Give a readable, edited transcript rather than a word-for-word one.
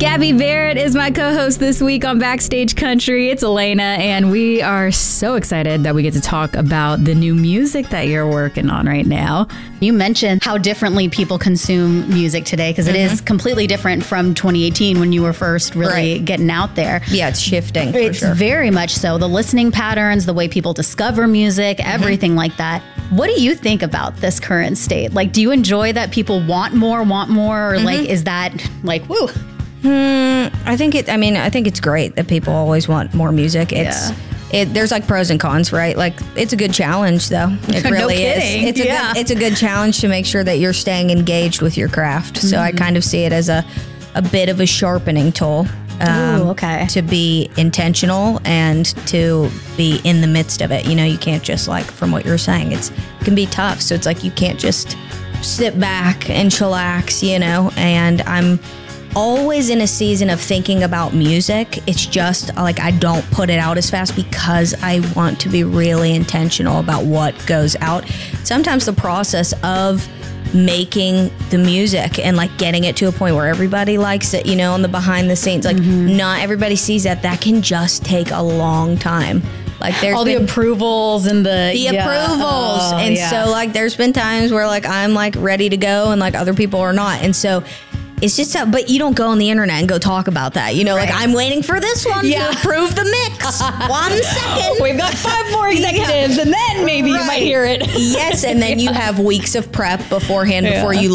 Gabby Barrett is my co-host this week on Backstage Country. It's Elena, and we are so excited that we get to talk about the new music that you're working on right now. You mentioned how differently people consume music today, because it is completely different from 2018 when you were first really getting out there. Yeah, it's shifting. It's very much so. The listening patterns, the way people discover music, everything like that. What do you think about this current state? Like, do you enjoy that people want more, or like, is that like, woo? I think it's great that people always want more music. There's like pros and cons, right? Like, it's a good challenge, though. It really is. It's a good challenge to make sure that you're staying engaged with your craft. So I kind of see it as a bit of a sharpening tool. To be intentional and to be in the midst of it. You know, you can't just, like, from what you're saying, it can be tough. So it's like you can't just sit back and chillax, you know, and I'm always in a season of thinking about music. It's just like I don't put it out as fast because I want to be really intentional about what goes out. Sometimes the process of making the music and like getting it to a point where everybody likes it, you know, on the behind the scenes, like not everybody sees that can just take a long time. Like, there's all the approvals and the approvals. And so like there's been times where like I'm like ready to go and like other people are not. And so it's just but you don't go on the internet and go talk about that. You know, like, I'm waiting for this one to approve the mix. 1 second. We've got 5 more executives and then maybe you might hear it. Yes, and then you have weeks of prep beforehand before you